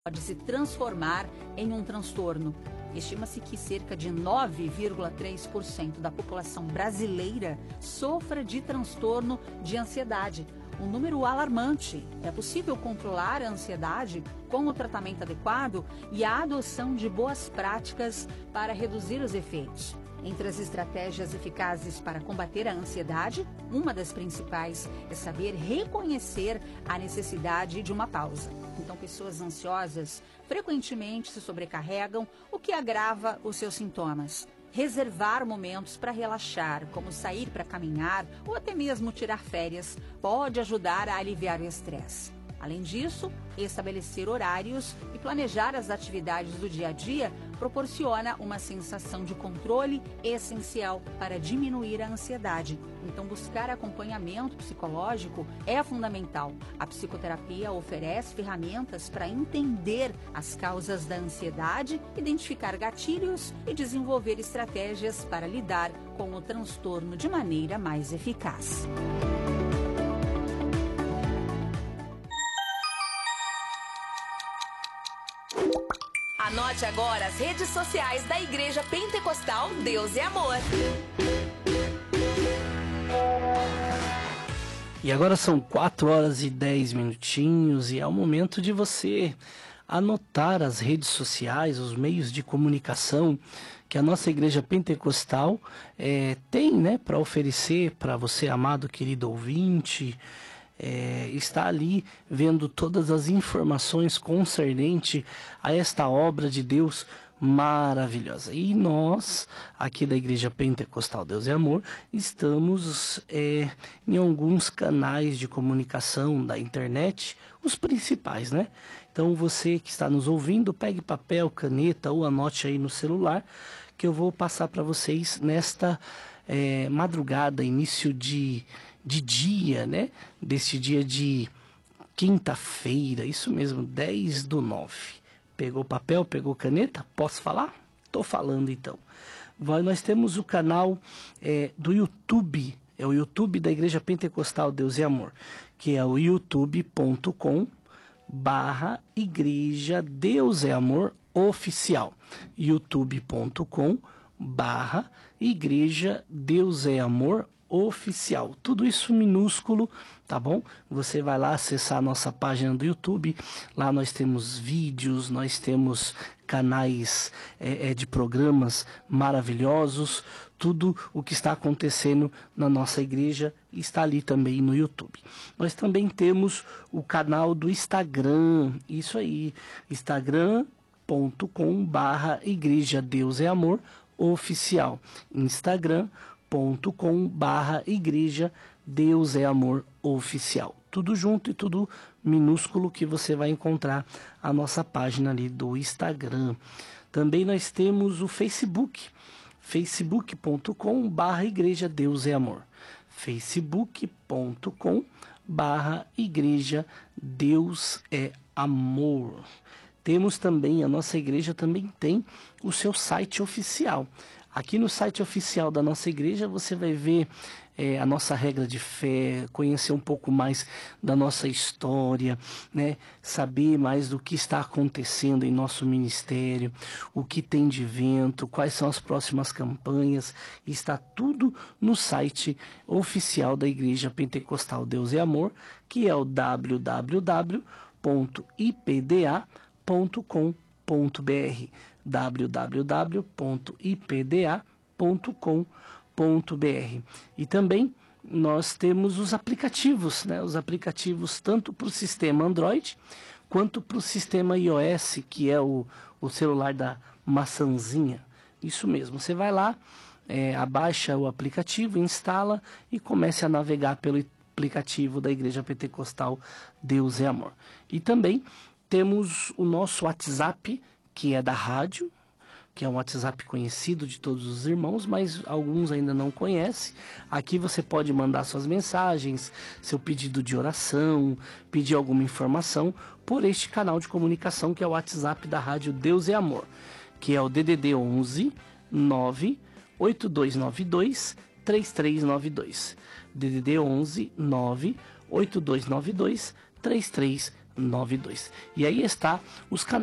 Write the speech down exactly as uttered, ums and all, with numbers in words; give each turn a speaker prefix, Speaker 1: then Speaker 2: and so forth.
Speaker 1: pode se transformar em um transtorno. Estima-se que cerca de nove vírgula três por cento da população brasileira sofra de transtorno de ansiedade. Um número alarmante. É possível controlar a ansiedade com o tratamento adequado e a adoção de boas práticas para reduzir os efeitos. Entre as estratégias eficazes para combater a ansiedade, uma das principais é saber reconhecer a necessidade de uma pausa. Então, pessoas ansiosas frequentemente se sobrecarregam, o que agrava os seus sintomas. Reservar momentos para relaxar, como sair para caminhar ou até mesmo tirar férias, pode ajudar a aliviar o estresse. Além disso, estabelecer horários e planejar as atividades do dia a dia proporciona uma sensação de controle essencial para diminuir a ansiedade. Então, buscar acompanhamento psicológico é fundamental. A psicoterapia oferece ferramentas para entender as causas da ansiedade, identificar gatilhos e desenvolver estratégias para lidar com o transtorno de maneira mais eficaz.
Speaker 2: Anote agora as redes sociais da Igreja Pentecostal Deus é Amor.
Speaker 3: E agora são quatro horas e dez minutinhos e é o momento de você anotar as redes sociais, os meios de comunicação que a nossa Igreja Pentecostal é, tem, né, para oferecer para você, amado querido ouvinte. É, está ali vendo todas as informações concernente a esta obra de Deus maravilhosa. E nós, aqui da Igreja Pentecostal Deus é Amor, estamos é, em alguns canais de comunicação da internet, os principais, né? Então você que está nos ouvindo, pegue papel, caneta ou anote aí no celular, que eu vou passar para vocês nesta é, madrugada, início de... de dia, né? Deste dia de quinta-feira, isso mesmo, dez do nove. Pegou papel, pegou caneta? Posso falar? Tô falando então. Vai, nós temos o canal é, do YouTube, é o YouTube da Igreja Pentecostal Deus e Amor, que é o youtube ponto com barra Igreja Deus é Amor Oficial. youtube ponto com barra Igreja Deus é Amor Oficial, tudo isso minúsculo, tá bom? Você vai lá acessar a nossa página do YouTube, lá nós temos vídeos, nós temos canais é, é, de programas maravilhosos, tudo o que está acontecendo na nossa igreja está ali também no YouTube. Nós também temos o canal do Instagram, isso aí, instagram ponto com barra Igreja Deus é Amor Oficial, Instagram ponto com barra Igreja Deus é Amor Oficial. Tudo junto e tudo minúsculo que você vai encontrar a nossa página ali do Instagram. Também nós temos o Facebook, facebook ponto com barra Igreja Deus é Amor. facebook ponto com barra Igreja Deus é Amor. Temos também, a nossa igreja também tem o seu site oficial. Aqui no site oficial da nossa igreja você vai ver é, a nossa regra de fé, conhecer um pouco mais da nossa história, né? Saber mais do que está acontecendo em nosso ministério, o que tem de evento, quais são as próximas campanhas. Está tudo no site oficial da Igreja Pentecostal Deus é Amor, que é o w w w ponto i p d a ponto com ponto b r. w w w ponto i p d a ponto com ponto b r. E também nós temos os aplicativos, né? Os aplicativos tanto para o sistema Android quanto para o sistema iOS, que é o, o celular da maçãzinha. Isso mesmo, você vai lá, é, abaixa o aplicativo, instala e comece a navegar pelo aplicativo da Igreja Pentecostal Deus é Amor. E também temos o nosso WhatsApp, que é da rádio, que é um WhatsApp conhecido de todos os irmãos, mas alguns ainda não conhecem. Aqui você pode mandar suas mensagens, seu pedido de oração, pedir alguma informação por este canal de comunicação que é o WhatsApp da rádio Deus é Amor, que é o D D D onze nove oito dois nove dois três três nove dois. D D D onze nove oito dois nove dois três três nove dois. E aí está os canais.